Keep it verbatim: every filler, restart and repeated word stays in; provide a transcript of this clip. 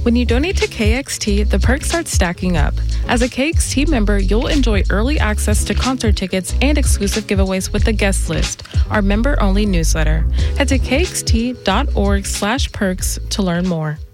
When you donate to K X T, the perks start stacking up. As a K X T member, you'll enjoy early access to concert tickets and exclusive giveaways with the guest list, our member-only newsletter. Head to kxt.org slash perks to learn more.